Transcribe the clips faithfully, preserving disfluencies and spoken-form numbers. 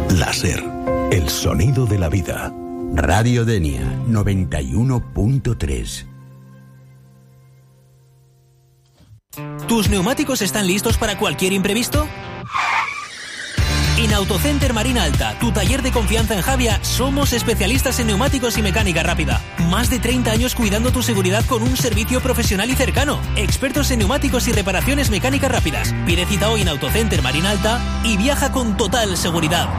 Láser, el sonido de la vida. Radio Denia noventa y uno punto tres. ¿Tus neumáticos están listos para cualquier imprevisto? En Autocenter Marina Alta, tu taller de confianza en Javia, somos especialistas en neumáticos y mecánica rápida. Más de treinta años cuidando tu seguridad con un servicio profesional y cercano. Expertos en neumáticos y reparaciones mecánicas rápidas. Pide cita hoy en Autocenter Marina Alta y viaja con total seguridad.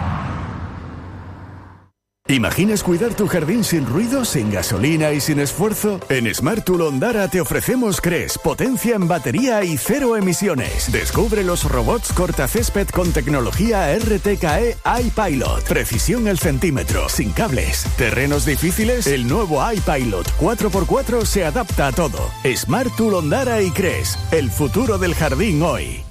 ¿Imaginas cuidar tu jardín sin ruido, sin gasolina y sin esfuerzo? En Smart Tool Ondara te ofrecemos Cres, potencia en batería y cero emisiones. Descubre los robots cortacésped con tecnología R T K E iPilot. Precisión al centímetro, sin cables. ¿Terrenos difíciles? El nuevo iPilot cuatro por cuatro se adapta a todo. Smart Tool Ondara y Cres, el futuro del jardín hoy.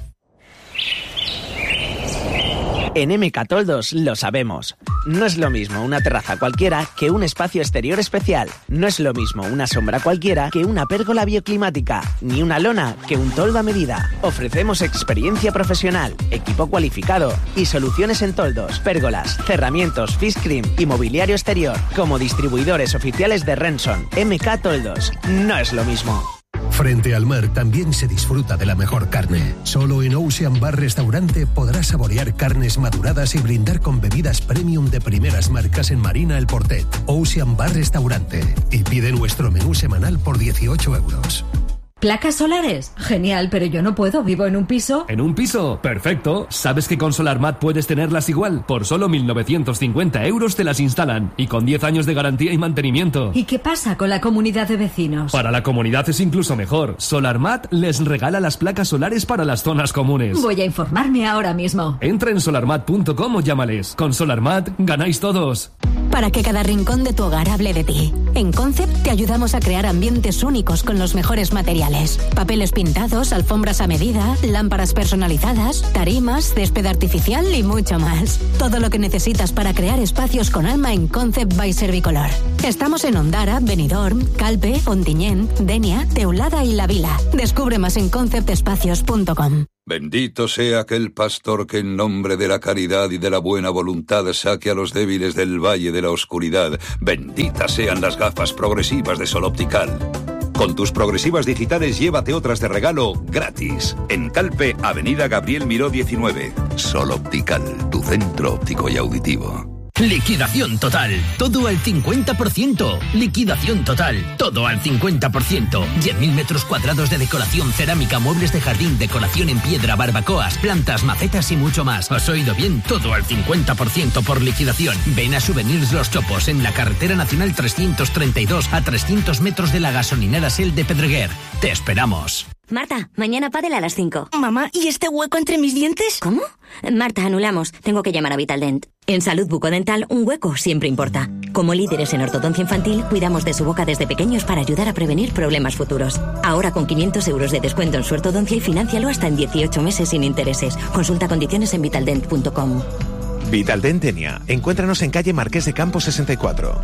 En M K Toldos lo sabemos. No es lo mismo una terraza cualquiera que un espacio exterior especial. No es lo mismo una sombra cualquiera que una pérgola bioclimática. Ni una lona que un toldo a medida. Ofrecemos experiencia profesional, equipo cualificado y soluciones en toldos, pérgolas, cerramientos, fish cream y mobiliario exterior. Como distribuidores oficiales de Renson, M K Toldos. No es lo mismo. Frente al mar también se disfruta de la mejor carne. Solo en Ocean Bar Restaurante podrás saborear carnes maduradas y brindar con bebidas premium de primeras marcas en Marina El Portet. Ocean Bar Restaurante. Y pide nuestro menú semanal por dieciocho euros. ¿Placas solares? Genial, pero yo no puedo, vivo en un piso. ¿En un piso? Perfecto. ¿Sabes que con SolarMat puedes tenerlas igual? Por solo mil novecientos cincuenta euros te las instalan. Y con diez años de garantía y mantenimiento. ¿Y qué pasa con la comunidad de vecinos? Para la comunidad es incluso mejor. SolarMat les regala las placas solares para las zonas comunes. Voy a informarme ahora mismo. Entra en solarmat punto com o llámales. Con SolarMat ganáis todos. Para que cada rincón de tu hogar hable de ti. En Concept te ayudamos a crear ambientes únicos con los mejores materiales. Papeles pintados, alfombras a medida, lámparas personalizadas, tarimas, césped artificial y mucho más. Todo lo que necesitas para crear espacios con alma en Concept by Servicolor. Estamos en Ondara, Benidorm, Calpe, Ontinyent, Denia, Teulada y La Vila. Descubre más en concept espacios punto com. Bendito sea aquel pastor que en nombre de la caridad y de la buena voluntad saque a los débiles del valle de la oscuridad. Benditas sean las gafas progresivas de Sol Optical. Con tus progresivas digitales llévate otras de regalo gratis. En Calpe, Avenida Gabriel Miró diecinueve. Sol Optical, tu centro óptico y auditivo. Liquidación total, todo al cincuenta por ciento. Liquidación total, todo al cincuenta por ciento. diez mil metros cuadrados de decoración, cerámica, muebles de jardín, decoración en piedra, barbacoas, plantas, macetas y mucho más. ¿Has oído bien? Todo al cincuenta por ciento por liquidación. Ven a Souvenirs Los Chopos en la carretera nacional trescientos treinta y dos a trescientos metros de la gasolinera Shell de Pedreguer. Te esperamos. Marta, mañana pádel a las cinco. Mamá, ¿y este hueco entre mis dientes? ¿Cómo? Marta, anulamos. Tengo que llamar a Vitaldent. En salud bucodental, un hueco siempre importa. Como líderes en ortodoncia infantil, cuidamos de su boca desde pequeños para ayudar a prevenir problemas futuros. Ahora con quinientos euros de descuento en su ortodoncia y financialo hasta en dieciocho meses sin intereses. Consulta condiciones en vitaldent punto com. Vitaldent Denia. Encuéntranos en calle Marqués de Campos sesenta y cuatro.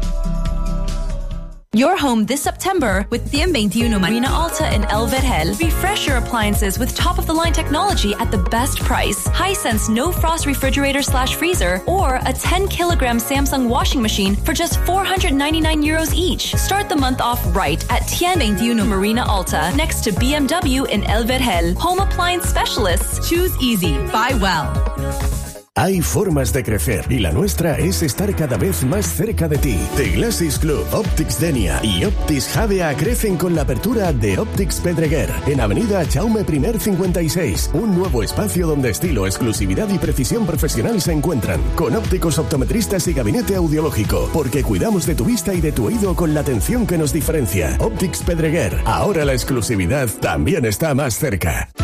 Your home this September with cien veintiuno Marina Alta in El Vergel. Refresh your appliances with top-of-the-line technology at the best price. Hisense no-frost refrigerator slash freezer or a ten kilogram Samsung washing machine for just four hundred ninety-nine euros each. Start the month off right at cien veintiuno Marina Alta next to B M W in El Vergel. Home appliance specialists. Choose easy. Buy well. Hay formas de crecer y la nuestra es estar cada vez más cerca de ti. The Glasses Club, Optics Denia y Optics Javea crecen con la apertura de Optics Pedreguer en Avenida Jaume I cincuenta y seis. Un nuevo espacio donde estilo, exclusividad y precisión profesional se encuentran. Con ópticos, optometristas y gabinete audiológico. Porque cuidamos de tu vista y de tu oído con la atención que nos diferencia. Optics Pedreguer. Ahora la exclusividad también está más cerca.